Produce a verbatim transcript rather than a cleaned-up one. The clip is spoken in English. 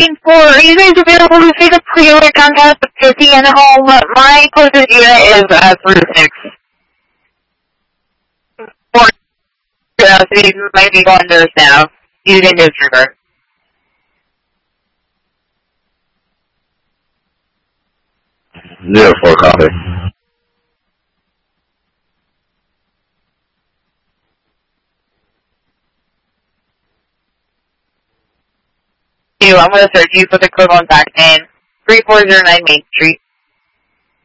looking for, are you guys available to take a pre-order contest with fifty in home? My closest unit is uh, three six. Four, uh, so you might be going to this now, using this river. Zero four copy. I'm going to search you for the equivalent back name, three four zero nine Main Street.